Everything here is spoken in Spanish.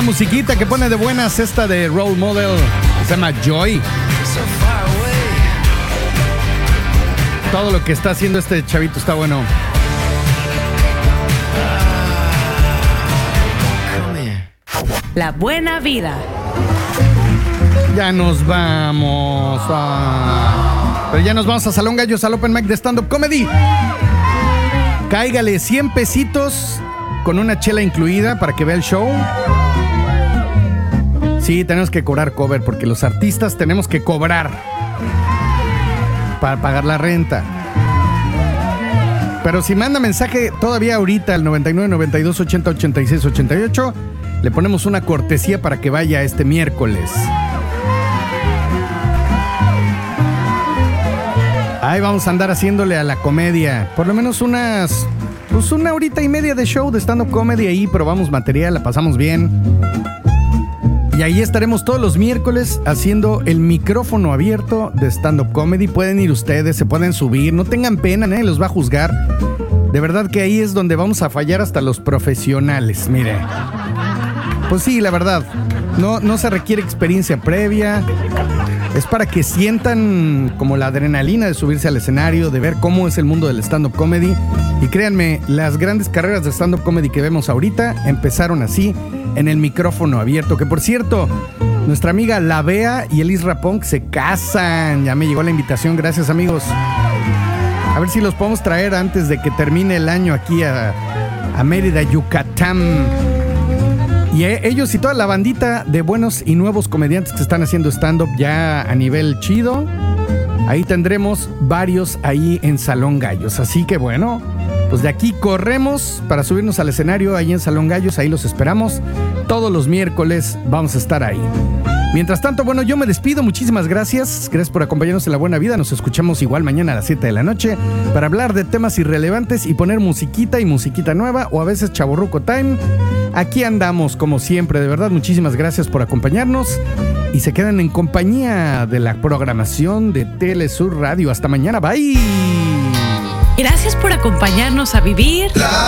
musiquita que pone de buenas esta de Role Model. Se llama Joy. Todo lo que está haciendo este chavito está bueno. La buena vida. Ya nos vamos. Pero ya nos vamos a Salón Gallos, al Open Mic de Stand Up Comedy. Cáigale 100 pesitos con una chela incluida para que vea el show. Sí, tenemos que cobrar cover porque los artistas tenemos que cobrar para pagar la renta. Pero si manda mensaje todavía ahorita al 99 92 80 86 88, le ponemos una cortesía para que vaya este miércoles. Ahí vamos a andar haciéndole a la comedia. Por lo menos una horita y media de show de stand-up comedy. Ahí probamos material, la pasamos bien. Y ahí estaremos todos los miércoles haciendo el micrófono abierto de stand-up comedy. Pueden ir ustedes, se pueden subir. No tengan pena, nadie los va a juzgar. De verdad que ahí es donde vamos a fallar hasta los profesionales, mire. Pues sí, la verdad. No se requiere experiencia previa. Es para que sientan como la adrenalina de subirse al escenario, de ver cómo es el mundo del stand-up comedy. Y créanme, las grandes carreras de stand-up comedy que vemos ahorita empezaron así, en el micrófono abierto. Que por cierto, nuestra amiga La Bea y el Isra Punk se casan. Ya me llegó la invitación, gracias amigos. A ver si los podemos traer antes de que termine el año aquí a Mérida, Yucatán. Y ellos y toda la bandita de buenos y nuevos comediantes que están haciendo stand-up ya a nivel chido. Ahí tendremos varios ahí en Salón Gallos. Así que bueno, pues de aquí corremos para subirnos al escenario ahí en Salón Gallos. Ahí los esperamos. Todos los miércoles vamos a estar ahí. Mientras tanto, bueno, yo me despido. Muchísimas gracias. Gracias por acompañarnos en La Buena Vida. Nos escuchamos igual mañana a las 7 de la noche para hablar de temas irrelevantes y poner musiquita y musiquita nueva o a veces chavorruco time. Aquí andamos como siempre. De verdad, muchísimas gracias por acompañarnos y se quedan en compañía de la programación de Telesur Radio. Hasta mañana. Bye. Gracias por acompañarnos a vivir